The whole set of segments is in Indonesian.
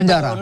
penjara.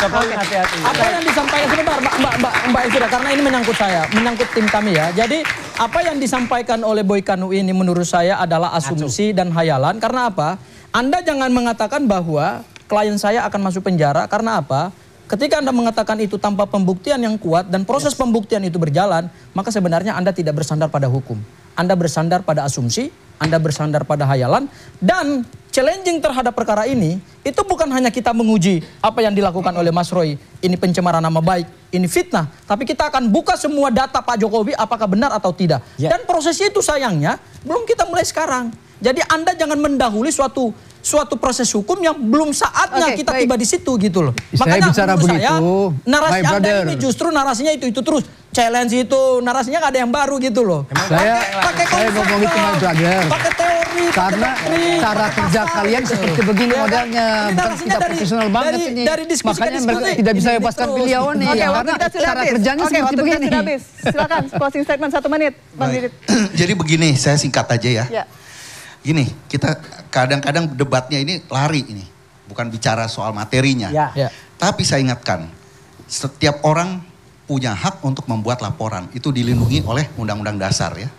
Apa yang disampaikan sebentar Mbak Elvira, karena ini menyangkut tim kami ya. Jadi apa yang disampaikan oleh Boy Kanu ini menurut saya adalah asumsi dan hayalan. Karena apa? Anda jangan mengatakan bahwa klien saya akan masuk penjara. Karena apa? Ketika Anda mengatakan itu tanpa pembuktian yang kuat dan proses pembuktian itu berjalan, maka sebenarnya Anda tidak bersandar pada hukum. Anda bersandar pada asumsi, Anda bersandar pada hayalan, dan challenging terhadap perkara ini, itu bukan hanya kita menguji apa yang dilakukan oleh Mas Roy, ini pencemaran nama baik, ini fitnah, tapi kita akan buka semua data Pak Jokowi apakah benar atau tidak. Dan proses itu sayangnya belum kita mulai sekarang. Jadi Anda jangan mendahului suatu proses hukum yang belum saatnya kita tiba di situ gitu loh. Makanya bicara begitu, narasi Anda ini justru narasinya itu terus. Challenge itu narasinya nggak ada yang baru gitu loh. Saya ngomong itu my brother. Pakai teori, karena cara kerja kalian seperti begini modelnya. Bukan tidak profesional banget ini. Makanya mereka tidak bisa bebaskan beliau nih. Karena cara kerjanya seperti begini. Silakan closing statement 1 menit, Bang Didit. Jadi begini, saya singkat aja ya. Gini, kita kadang-kadang debatnya ini lari ini. Bukan bicara soal materinya. Tapi saya ingatkan, setiap orang punya hak untuk membuat laporan. Itu dilindungi oleh Undang-Undang Dasar ya.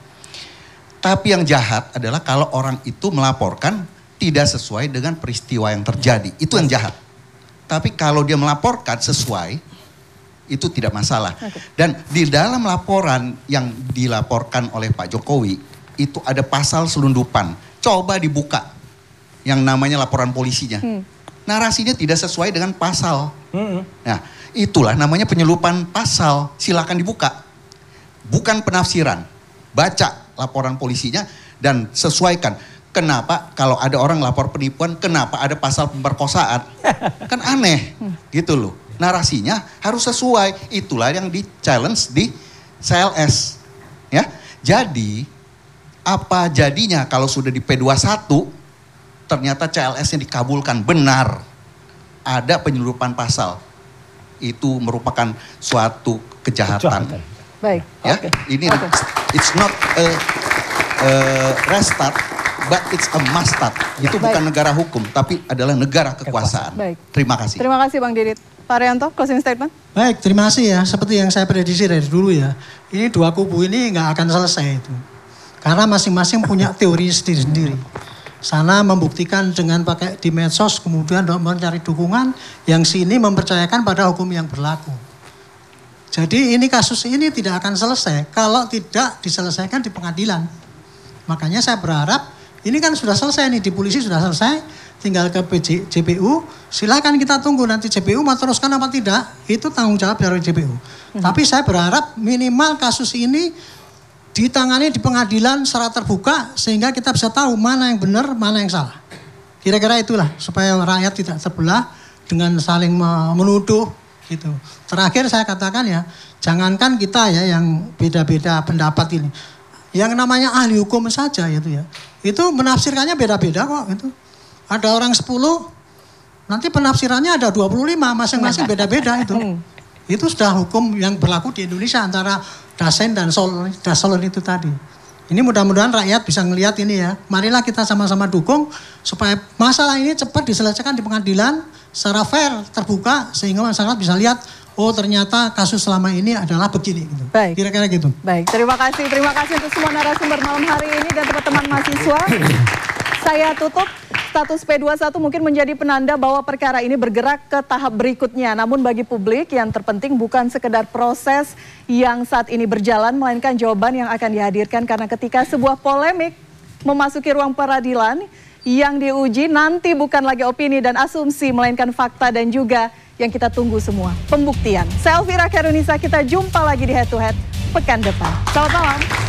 Tapi yang jahat adalah kalau orang itu melaporkan tidak sesuai dengan peristiwa yang terjadi. Itu yang jahat. Tapi kalau dia melaporkan sesuai, itu tidak masalah. Dan di dalam laporan yang dilaporkan oleh Pak Jokowi, itu ada pasal selundupan. Coba dibuka yang namanya laporan polisinya. Narasinya tidak sesuai dengan pasal. Nah, itulah namanya penyeludupan pasal. Silakan dibuka. Bukan penafsiran. Baca laporan polisinya dan sesuaikan. Kenapa kalau ada orang lapor penipuan, kenapa ada pasal pemerkosaan? Kan aneh gitu loh. Narasinya harus sesuai. Itulah yang di-challenge di CLS. Ya. Jadi apa jadinya kalau sudah di P21 ternyata CLS-nya dikabulkan benar. Ada penyeludupan pasal. Itu merupakan suatu kejahatan. Baik. Ya, ini it's not a restart, but it's a must start. Itu bukan negara hukum, tapi adalah negara kekuasaan. Terima kasih. Terima kasih Bang Didit. Pak Rianto, closing statement. Baik, terima kasih ya. Seperti yang saya prediksi dari dulu ya. Ini dua kubu ini nggak akan selesai itu. Karena masing-masing punya teori sendiri-sendiri. Sana membuktikan dengan pakai di medsos, kemudian mencari dukungan, yang sini mempercayakan pada hukum yang berlaku. Jadi ini kasus ini tidak akan selesai kalau tidak diselesaikan di pengadilan. Makanya saya berharap, ini kan sudah selesai nih, di polisi sudah selesai, tinggal ke JPU, silakan kita tunggu nanti JPU mau teruskan apa tidak, itu tanggung jawab dari JPU. Tapi saya berharap minimal kasus ini ditangani di pengadilan secara terbuka sehingga kita bisa tahu mana yang benar, mana yang salah. Kira-kira itulah supaya rakyat tidak terbelah dengan saling menuduh gitu. Terakhir saya katakan ya, jangankan kita ya yang beda-beda pendapat ini. Yang namanya ahli hukum saja itu ya. Itu menafsirkannya beda-beda kok itu. Ada orang 10, nanti penafsirannya ada 25, masing-masing beda-beda itu. Itu sudah hukum yang berlaku di Indonesia antara Dasen dan Solon itu tadi. Ini mudah-mudahan rakyat bisa ngelihat ini ya. Marilah kita sama-sama dukung supaya masalah ini cepat diselesaikan di pengadilan secara fair, terbuka sehingga masyarakat bisa lihat oh ternyata kasus selama ini adalah begini gitu. Baik. Kira-kira gitu. Baik, terima kasih untuk semua narasumber malam hari ini dan teman-teman mahasiswa. Saya tutup. Status P21 mungkin menjadi penanda bahwa perkara ini bergerak ke tahap berikutnya. Namun bagi publik yang terpenting bukan sekedar proses yang saat ini berjalan, melainkan jawaban yang akan dihadirkan. Karena ketika sebuah polemik memasuki ruang peradilan, yang diuji nanti bukan lagi opini dan asumsi, melainkan fakta dan juga yang kita tunggu semua, pembuktian. Saya Elvira Karunisa, kita jumpa lagi di Head to Head pekan depan. Selamat malam.